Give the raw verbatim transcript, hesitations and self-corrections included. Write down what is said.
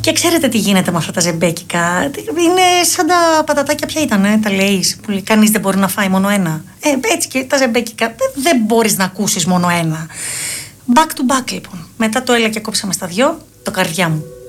Και ξέρετε τι γίνεται με αυτά τα ζεμπέκικα. Είναι σαν τα πατατάκια, ποια ήτανε, τα Λέις, που λέει κανείς δεν μπορεί να φάει μόνο ένα. Ε, έτσι και τα ζεμπέκικα δεν μπορείς να ακούσεις μόνο ένα. Back to back λοιπόν. Μετά το έλα και κόψαμε στα δυο, το καρδιά μου.